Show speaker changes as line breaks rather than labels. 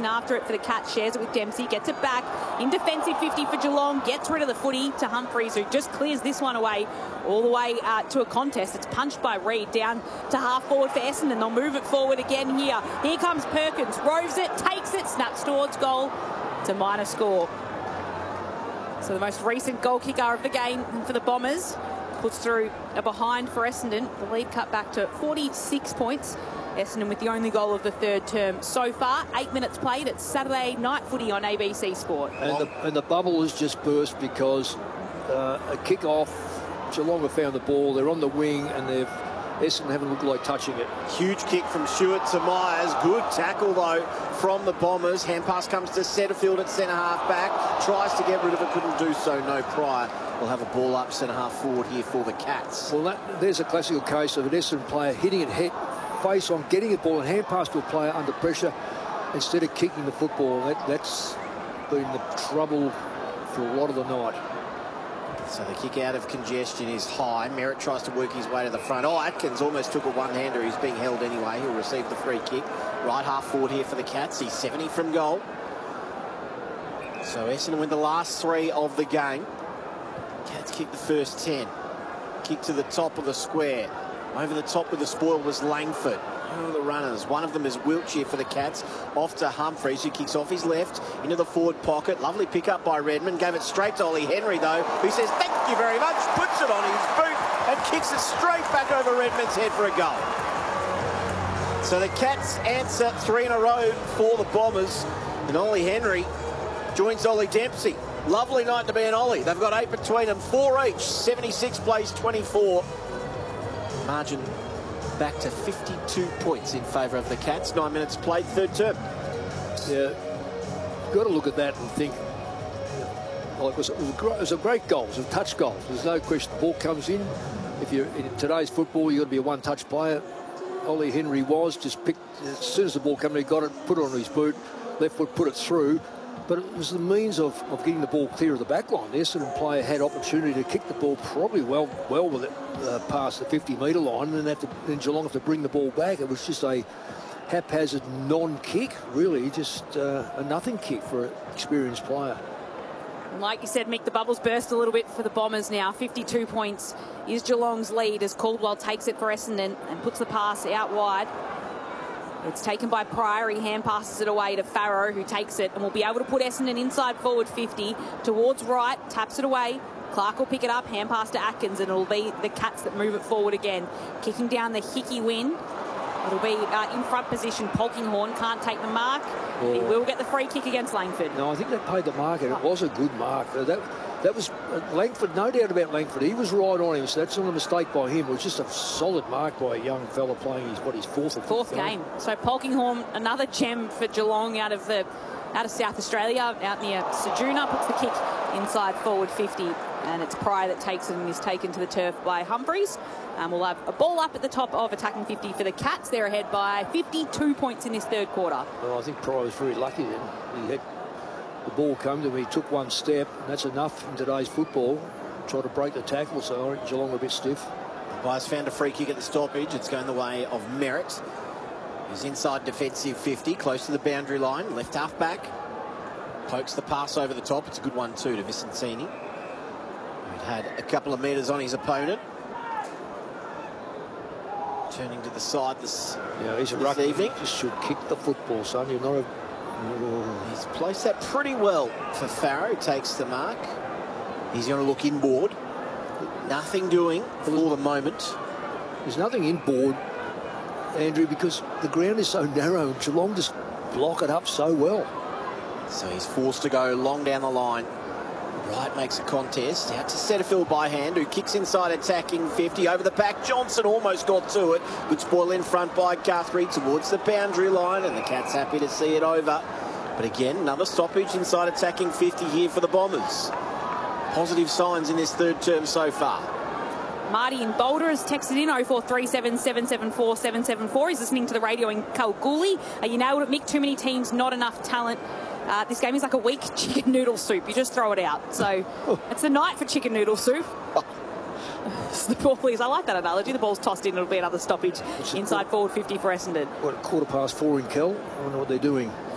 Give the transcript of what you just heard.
after it for the Cats, shares it with Dempsey, gets it back in defensive 50 for Geelong, gets rid of the footy to Humphreys, who just clears this one away all the way to a contest. It's punched by Reid down to half forward for Essendon. They'll move it forward again here. Here comes Perkins, roves it, takes it, snaps towards goal. It's a minor score. So the most recent goal kicker of the game for the Bombers puts through a behind for Essendon. The lead cut back to 46 points. Essendon with the only goal of the third term so far. 8 minutes played. It's Saturday night footy on ABC Sport.
And the bubble has just burst because a kick-off, Geelong have found the ball. They're on the wing and Essendon haven't looked like touching it.
Huge kick from Stewart to Myers. Good tackle, though, from the Bombers. Hand pass comes to Setterfield at centre-half back. Tries to get rid of it, couldn't do so. No Pryor will have a ball up centre-half forward here for the Cats.
Well, there's a classical case of an Essendon player hitting it face on, getting a ball and hand pass to a player under pressure instead of kicking the football. That's been the trouble for a lot of the night.
So the kick out of congestion is high. Merritt tries to work his way to the front. Oh, Atkins almost took a one-hander. He's being held anyway. He'll receive the free kick. Right half forward here for the Cats. He's 70 from goal. So Essendon win the last 3 of the game. Cats kick the first 10. Kick to the top of the square. Over the top with the spoil was Langford. Who are the runners? One of them is Wiltshire for the Cats. Off to Humphreys, who kicks off his left into the forward pocket. Lovely pick up by Redmond. Gave it straight to Ollie Henry, though, who says, thank you very much. Puts it on his boot and kicks it straight back over Redmond's head for a goal. So the Cats answer 3 in a row for the Bombers. And Ollie Henry joins Ollie Dempsey. Lovely night to be an Ollie. They've got 8 between them, 4 each. 76 plays 24. Margin back to 52 points in favour of the Cats. 9 minutes played, third term.
Yeah, you've got to look at that and think, well, it was a great goal. It was a touch goal. There's no question. The ball comes in. If you're in today's football, you've got to be a one-touch player. Ollie Henry was just picked, as soon as the ball came in, he got it, put it on his boot, left foot, put it through. But it was the means of getting the ball clear of the back line. The Essendon player had opportunity to kick the ball probably well with it past the 50-metre line, and then Geelong have to bring the ball back. It was just a haphazard non-kick, really, just a nothing kick for an experienced player.
And like you said, Mick, the bubbles burst a little bit for the Bombers now. 52 points is Geelong's lead as Caldwell takes it for Essendon and puts the pass out wide. It's taken by Pryor. He hand passes it away to Farrow, who takes it and will be able to put Essendon inside forward 50 towards right, taps it away. Clark will pick it up, hand pass to Atkins, and it'll be the Cats that move it forward again. Kicking down the Hickey win. It'll be in front position. Polkinghorne can't take the mark. Oh. He will get the free kick against Langford.
No, I think they paid the mark, and it was a good mark. That was Langford, no doubt about Langford. He was right on him, so that's not a mistake by him. It was just a solid mark by a young fella playing his fourth
game. So Polkinghorne, another gem for Geelong out of South Australia, out near Sejuna, puts the kick inside forward 50, and it's Pryor that takes it and is taken to the turf by Humphreys. We'll have a ball up at the top of attacking 50 for the Cats. They're ahead by 52 points in this third quarter.
Well, I think Pryor was very lucky then. He had the ball come to him, he took one step, and that's enough in today's football. Try to break the tackle, so I think Geelong were a bit stiff.
Bias found a free kick at the stoppage. It's going the way of Merritt. He's inside defensive 50, close to the boundary line. Left half back. Pokes the pass over the top. It's a good one too to Vicentini. He'd had a couple of metres on his opponent. Turning to the side this evening.
Just should kick the football, son. You're not a...
He's placed that pretty well for Farrow. Takes the mark. He's going to look inboard. Nothing doing for the moment.
There's nothing inboard, Andrew, because the ground is so narrow and Geelong just block it up so well.
So he's forced to go long down the line. Wright makes a contest. Out to Setterfield by hand, who kicks inside attacking 50. Over the pack, Johnson almost got to it. Good spoil in front by Guthrie towards the boundary line, and the Cats happy to see it over. But again, another stoppage inside attacking 50 here for the Bombers. Positive signs in this third term so far.
Marty in Boulder has texted in 0437 774 774. He's listening to the radio in Kalgoorlie. You nailed it, Mick. Too many teams, not enough talent. This game is like a weak chicken noodle soup. You just throw it out. So it's a night for chicken noodle soup. The ball, please. I like that analogy. The ball's tossed in. It'll be another stoppage inside forward 50 for Essendon.
What, 4:15 in Kel? I wonder what they're doing.